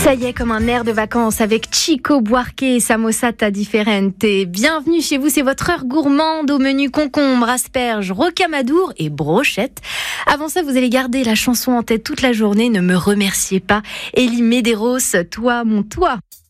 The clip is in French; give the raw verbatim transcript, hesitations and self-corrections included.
Ça y est, comme un air de vacances avec Chico Buarque et Samosata Differente. Bienvenue chez vous, c'est votre heure gourmande au menu concombre, asperges, rocamadour et brochette. Avant ça, vous allez garder la chanson en tête toute la journée. Ne me remerciez pas. Elie Medeiros, toi mon toi.